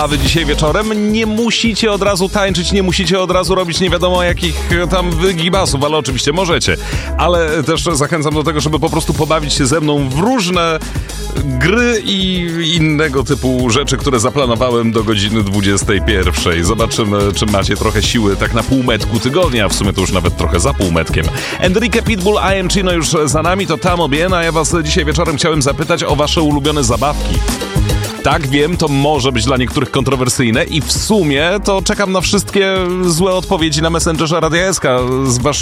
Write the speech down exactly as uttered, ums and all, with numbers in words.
A wy dzisiaj wieczorem nie musicie od razu tańczyć, nie musicie od razu robić nie wiadomo jakich tam wygibasów, ale oczywiście możecie. Ale też zachęcam do tego, żeby po prostu pobawić się ze mną w różne gry i innego typu rzeczy, które zaplanowałem do godziny dwudziestej pierwszej. Zobaczymy, czy macie trochę siły tak na półmetku tygodnia, w sumie to już nawet trochę za półmetkiem. Enrique Pitbull, I Am Chino już za nami, to Tamo Bien, a ja was dzisiaj wieczorem chciałem zapytać o wasze ulubione zabawki. Tak, wiem, to może być dla niektórych kontrowersyjne i w sumie to czekam na wszystkie złe odpowiedzi na Messengerze Radia S K z waszych